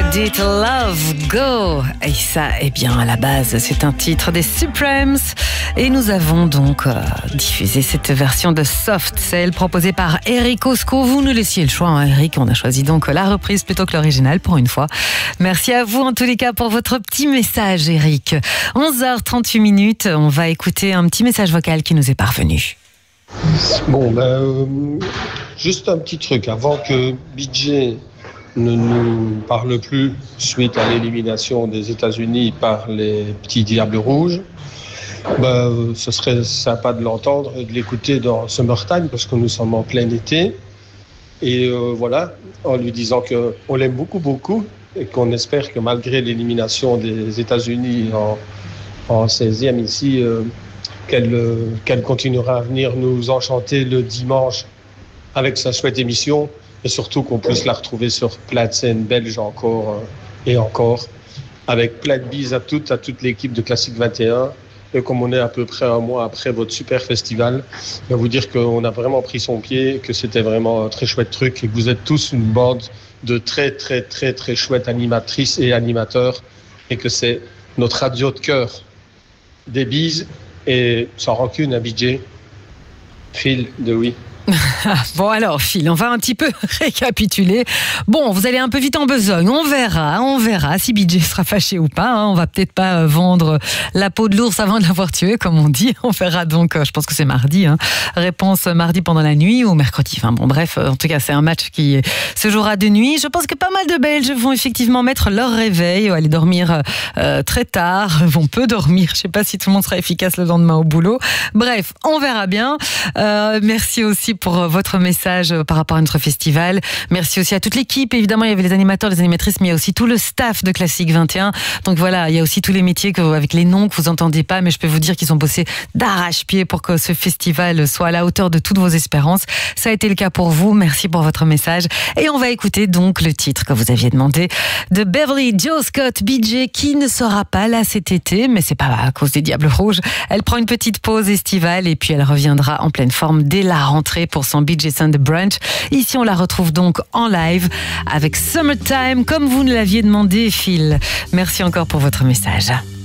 Did Love Go. Et ça, eh bien, à la base, c'est un titre des Supremes. Et nous avons donc diffusé cette version de Soft Cell proposée par Eric Osco. Vous nous laissiez le choix, hein, Eric. On a choisi donc la reprise plutôt que l'original pour une fois. Merci à vous, en tous les cas, pour votre petit message, Eric. 11h38. On va écouter un petit message vocal qui nous est parvenu. Bon, juste un petit truc. Avant que BJ ne nous parle plus suite à l'élimination des États-Unis par les petits Diables Rouges, ce serait sympa de l'entendre et de l'écouter dans Summertime parce que nous sommes en plein été. Et voilà, en lui disant qu'on l'aime beaucoup, beaucoup et qu'on espère que malgré l'élimination des États-Unis en 16e ici, qu'elle continuera à venir nous enchanter le dimanche avec sa chouette émission. Et surtout qu'on puisse la retrouver sur plein de scènes belges encore et encore, avec plein de bises à toute l'équipe de Classique 21. Et comme on est à peu près un mois après votre super festival, je vais vous dire qu'on a vraiment pris son pied, que c'était vraiment un très chouette truc et que vous êtes tous une bande de très, très, très, très chouettes animatrices et animateurs et que c'est notre radio de cœur. Des bises et sans rancune à BJ, Phil de Oui. Bon alors Phil, on va un petit peu récapituler. Bon, vous allez un peu vite en besogne, on verra si BJ sera fâché ou pas, hein. On va peut-être pas vendre la peau de l'ours avant de l'avoir tué, comme on dit. On verra donc, je pense que c'est mardi, hein. Réponse mardi pendant la nuit ou mercredi. Enfin bon, bref, en tout cas c'est un match qui se jouera de nuit. Je pense que pas mal de Belges vont effectivement mettre leur réveil, aller dormir très tard, vont peu dormir. Je sais pas si tout le monde sera efficace le lendemain au boulot. Bref, on verra bien. Merci aussi pour votre message par rapport à notre festival. Merci aussi à toute l'équipe. Évidemment, il y avait les animateurs, les animatrices, mais il y a aussi tout le staff de Classique 21. Donc voilà, il y a aussi tous les métiers avec les noms que vous entendez pas, mais je peux vous dire qu'ils ont bossé d'arrache-pied pour que ce festival soit à la hauteur de toutes vos espérances. Ça a été le cas pour vous. Merci pour votre message. Et on va écouter donc le titre que vous aviez demandé de Beverly Joe Scott, BJ, qui ne sera pas là cet été, mais c'est pas à cause des Diables Rouges. Elle prend une petite pause estivale et puis elle reviendra en pleine forme dès la rentrée pour son BJ Sunday Brunch. Ici, on la retrouve donc en live avec Summertime, comme vous nous l'aviez demandé, Phil. Merci encore pour votre message.